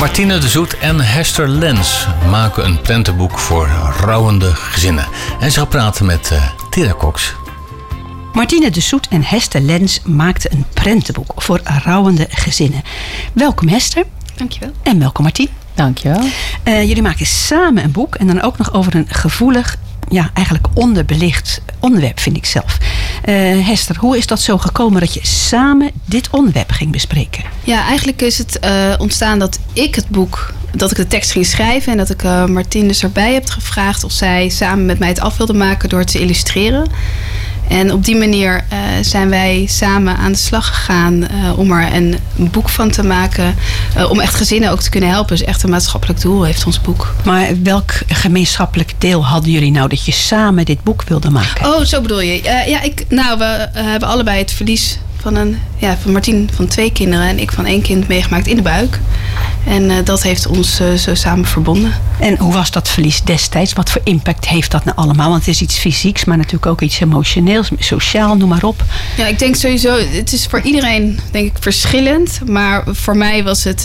Martine de Zoet en Hester Lens maken een prentenboek voor rouwende gezinnen. En ze gaan praten met Tera Cox. Martine de Zoet en Hester Lens maakten een prentenboek voor rouwende gezinnen. Welkom Hester. Dankjewel. En welkom Martine. Dankjewel. Jullie maken samen een boek en dan ook nog over een gevoelig, eigenlijk onderbelicht onderwerp, vind ik zelf. Hester, hoe is dat zo gekomen dat je samen dit onderwerp ging bespreken? Ja, eigenlijk is het ontstaan dat ik de tekst ging schrijven en dat ik Martine dus erbij heb gevraagd of zij samen met mij het af wilde maken door te illustreren. En op die manier zijn wij samen aan de slag gegaan om er een boek van te maken. Om echt gezinnen ook te kunnen helpen. Dus echt een maatschappelijk doel heeft ons boek. Maar welk gemeenschappelijk deel hadden jullie nou dat je samen dit boek wilde maken? Oh, zo bedoel je. We hebben allebei het verlies van Martien van 2 kinderen en ik van 1 kind meegemaakt in de buik. En dat heeft ons zo samen verbonden. En hoe was dat verlies destijds? Wat voor impact heeft dat nou allemaal? Want het is iets fysieks, maar natuurlijk ook iets emotioneels, sociaal, noem maar op. Ja, ik denk sowieso, het is voor iedereen denk ik verschillend. Maar voor mij was het,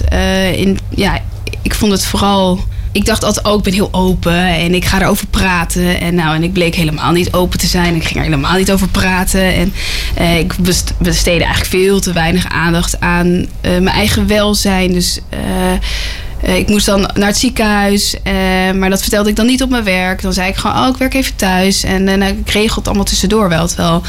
ik vond het vooral... Ik dacht altijd, ik ben heel open en ik ga erover praten. En ik bleek helemaal niet open te zijn. Ik ging er helemaal niet over praten. En ik besteedde eigenlijk veel te weinig aandacht aan mijn eigen welzijn. Dus ik moest dan naar het ziekenhuis. Maar dat vertelde ik dan niet op mijn werk. Dan zei ik gewoon, ik werk even thuis. En ik regel het allemaal tussendoor wel. Terwijl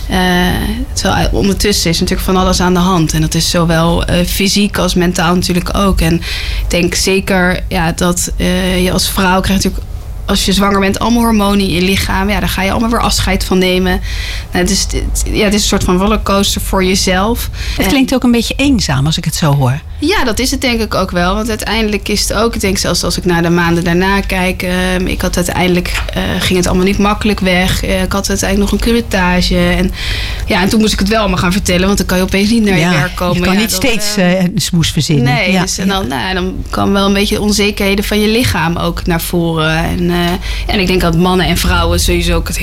ondertussen is natuurlijk van alles aan de hand. En dat is zowel fysiek als mentaal natuurlijk ook. En ik denk zeker dat je als vrouw krijgt natuurlijk... Als je zwanger bent, allemaal hormonen in je lichaam. Ja, daar ga je allemaal weer afscheid van nemen. Het is een soort van rollercoaster voor jezelf. Het klinkt ook een beetje eenzaam als ik het zo hoor. Ja, dat is het denk ik ook wel. Want uiteindelijk is het ook... Ik denk zelfs als ik naar de maanden daarna kijk... ik had uiteindelijk... ging het allemaal niet makkelijk weg. Ik had uiteindelijk nog een curettage. En toen moest ik het wel allemaal gaan vertellen. Want dan kan je opeens niet naar je werk komen. Je kan niet steeds een smoes verzinnen. Nee, dan kan wel een beetje onzekerheden van je lichaam ook naar voren. En ik denk dat mannen en vrouwen sowieso ook het